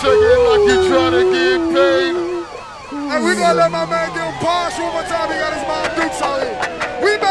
check it like you trying to get paid. And we gonna let my man get pass one more time. He got his mom Dukes out here. We